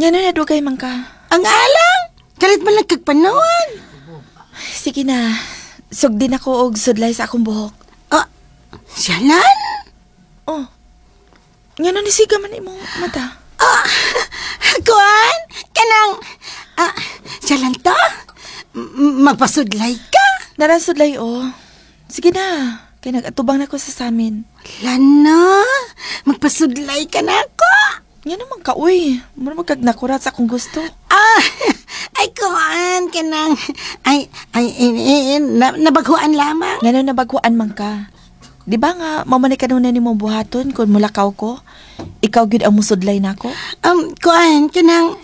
Ngano na dugay man ka? Ang alang! Kalit man lang kagpanawan. Sige na. Sugdin ako og sudlay sa akong buhok. Ah, siyalan? Oh. Ngano ni siga man imong mata? Ah, kuan? Kanang, siyalan to? Magpasudlay ka? Narasudlay oh. Sige na. Kay nagatubang na ko sa samin. Lana, magpasudlay ka na ako. Nga naman ka, uy. Muna magkagnakurat sa akong gusto. Ay kuan, kanang, nabaguan lamang. Nga na nabaguan man ka. Di ba nga, mamani ka nuna ni mo buhaton kung mulakaw ko? Ikaw gid ang musudlay na ako? Kuan, kanang,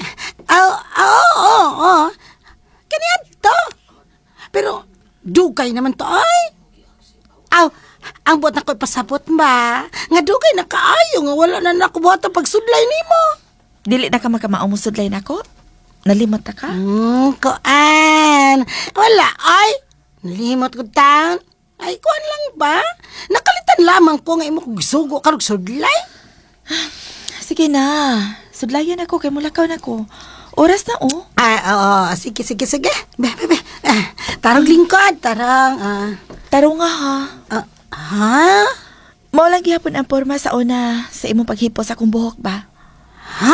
kanyan to. Pero, dugay naman to, ay. Ang buhat na ko'y pasabot ba? Nga dugay na kaayo, nga wala na nakubuhat ang pagsudlay ni mo. Dili na ka magkamaong musudlay na ako? Nalimot na ka? Kuan. Wala, ay. Nalimot ko taon. Ay, kuan lang ba? Nakalitan lamang ko nga imo kong sugo karong sudlay. Sige na. Sudlayan ako kay mulakaw na ko. Oras na oh. Oo. Sige. Be. Tarong lingkod, tarong. Taro nga ha. Ha? Mao lang gihapon ang porma sa una sa imong paghipo sa akong buhok ba?